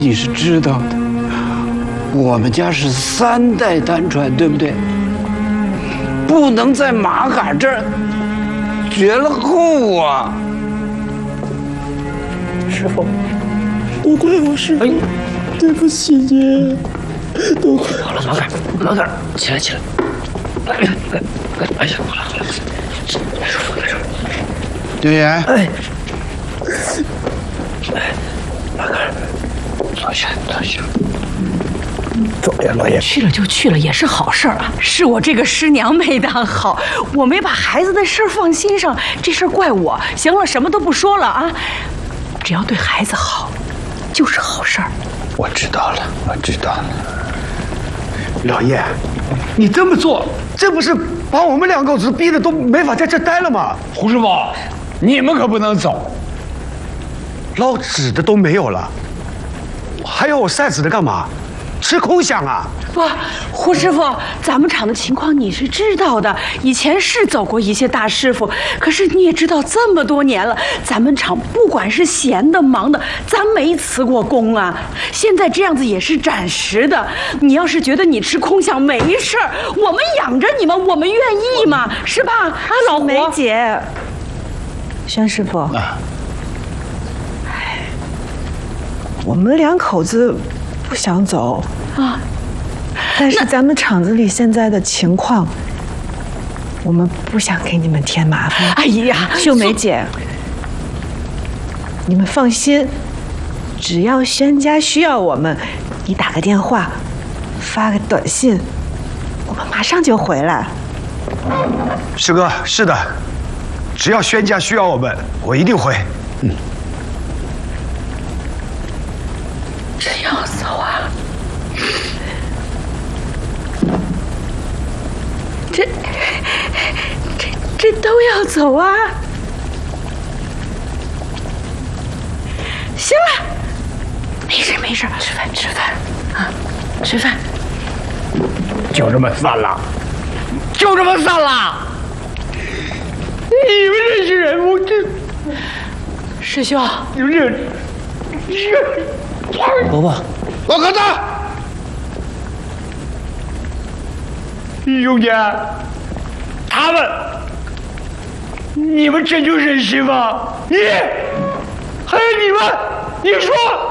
你是知道的，我们家是3代单传，对不对？不能在马杆这儿绝了后啊！ 师傅，都怪我师傅，对不起你，都怪我。好了，马杆，起来，来，哎呀，好了，来说。 刘岩， 马杆，坐下。走呀，老爷。 去了就去了，也是好事儿啊。是我这个师娘没当好，我没把孩子的事儿放心上，这事儿怪我。行了，什么都不说了啊，只要对孩子好，就是好事儿。 我知道了。老爷，你这么做，这不是把我们2口子逼得都没法在这待了吗？ 胡师傅，你们可不能走， 捞纸的都没有了，还要我晒纸的干嘛？吃空饷啊！ 不，胡师傅，咱们厂的情况你是知道的，以前是走过一些大师傅，可是你也知道，这么多年了，咱们厂不管是闲的忙的，咱没辞过工啊。现在这样子也是暂时的，你要是觉得你吃空饷没事儿，我们养着你们，我们愿意嘛，是吧？啊，老胡。 梅姐，宣师傅，我们2口子不想走啊， 但是咱们厂子里现在的情况，我们不想给你们添麻烦。 哎呀， 秀梅姐，你们放心，只要宣家需要我们，你打个电话，发个短信，我们马上就回来。 师哥，是的，只要宣家需要我们，我一定回。 真要走啊？这都要走啊？行了，没事，吃饭啊，吃饭。 就这么散了。你们这些人，我这师兄， 伯伯， 老疙瘩，永家，他们，你们真就忍心吗？还有你们，你说。